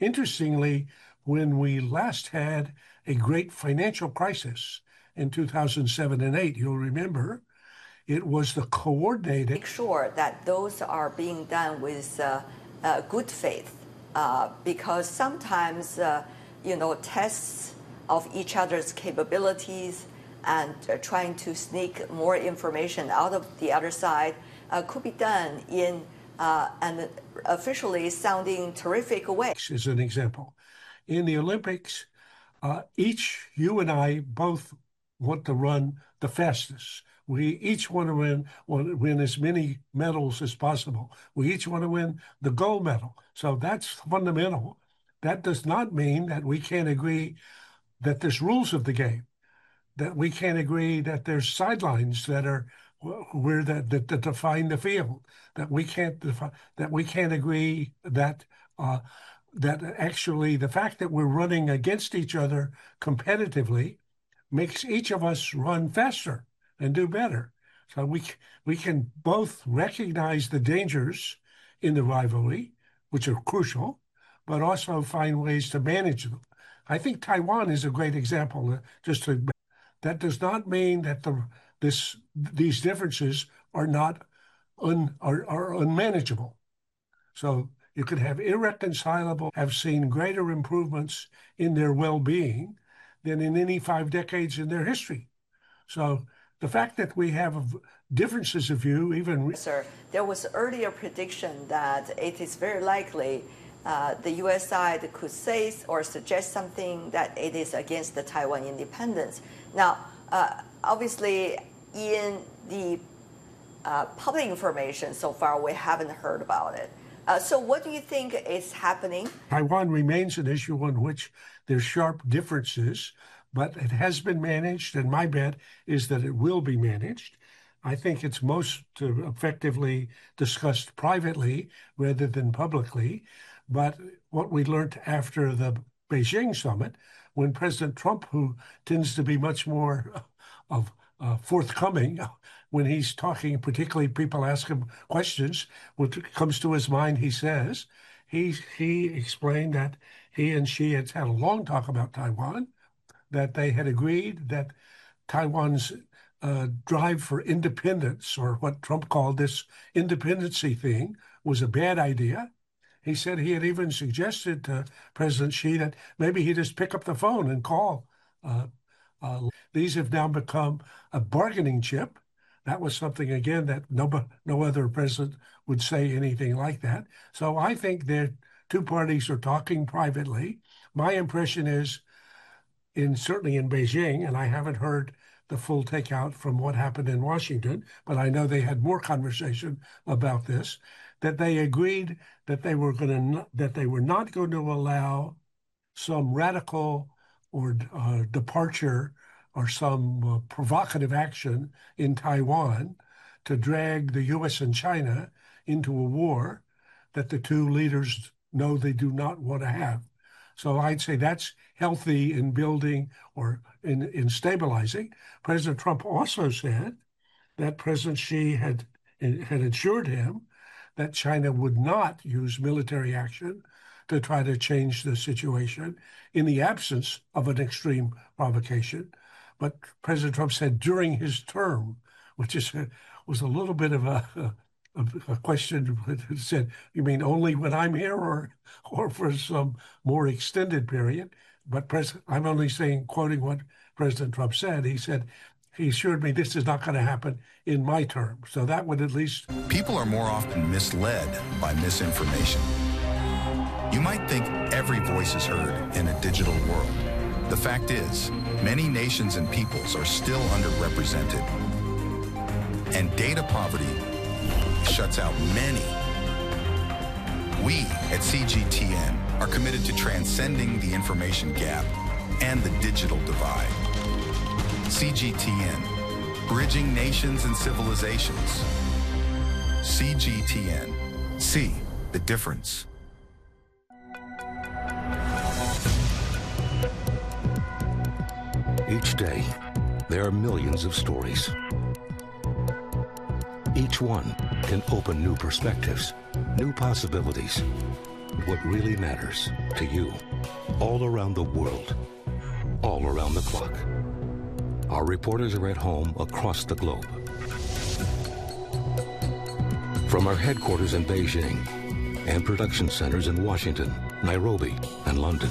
Interestingly, when we last had a great financial crisis in 2007 and 8, you'll remember, it was the coordinated. Make sure that those are being done with good faith, because sometimes, tests of each other's capabilities and trying to sneak more information out of the other side could be done in an officially sounding terrific way. As an example, in the Olympics, you and I both want to run the fastest. We each want to win as many medals as possible. We each want to win the gold medal. So that's fundamental. That does not mean that we can't agree that there's rules of the game, that we can't agree that there's sidelines that are that define the field, that we can't agree that that actually the fact that we're running against each other competitively makes each of us run faster and do better. So we can both recognize the dangers in the rivalry, which are crucial, but also find ways to manage them. I think Taiwan is a great example. That does not mean that these differences are not unmanageable. So you could have irreconcilable, have seen greater improvements in their well-being than in any 5 decades in their history. So the fact that we have differences of view, even... Sir, there was earlier prediction that it is very likely the U.S. side could say or suggest something that it is against the Taiwan independence. Now, obviously, in the public information so far, we haven't heard about it. So what do you think is happening? Taiwan remains an issue on which there's sharp differences, but it has been managed, and my bet is that it will be managed. I think it's most effectively discussed privately rather than publicly. But what we learned after the Beijing summit, when President Trump, who tends to be much more forthcoming when he's talking, particularly people ask him questions, what comes to his mind, he says, he explained that he and Xi had had a long talk about Taiwan, that they had agreed that Taiwan's drive for independence, or what Trump called this independency thing, was a bad idea. He said he had even suggested to President Xi that maybe he just pick up the phone and call. These have now become a bargaining chip. That was something, again, that no other president would say anything like that. So I think that two parties are talking privately. My impression is, certainly in Beijing, and I haven't heard the full takeout from what happened in Washington, but I know they had more conversation about this, that they agreed that they were not going to allow some radical or departure or some provocative action in Taiwan to drag the U.S. and China into a war that the two leaders know they do not want to have. So I'd say that's healthy in building or in stabilizing. President Trump also said that President Xi had assured him that China would not use military action to try to change the situation in the absence of an extreme provocation. But President Trump said during his term, which was a little bit of a question. It said, you mean only when I'm here or for some more extended period? But I'm only quoting what President Trump said. He said, he assured me this is not going to happen in my term. So that would at least... People are more often misled by misinformation. You might think every voice is heard in a digital world. The fact is, many nations and peoples are still underrepresented. And data poverty shuts out many. We at CGTN are committed to transcending the information gap and the digital divide. CGTN, bridging nations and civilizations. CGTN, see the difference. Each day, there are millions of stories. Each one can open new perspectives, new possibilities. what really matters to you, all around the world, all around the clock. Our reporters are at home across the globe. From our headquarters in Beijing and production centers in Washington, Nairobi, and London.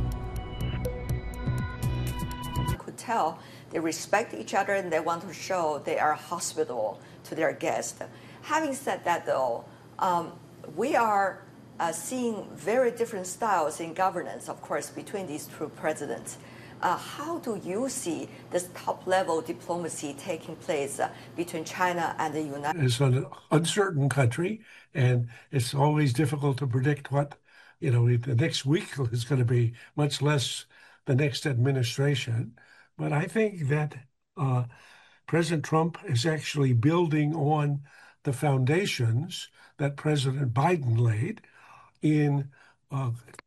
You could tell they respect each other and they want to show they are hospitable to their guests. Having said that, though, we are seeing very different styles in governance, of course, between these two presidents. How do you see this top-level diplomacy taking place between China and the United States? It's an uncertain country, and it's always difficult to predict what, the next week is going to be, much less the next administration. But I think that President Trump is actually building on the foundations that President Biden laid in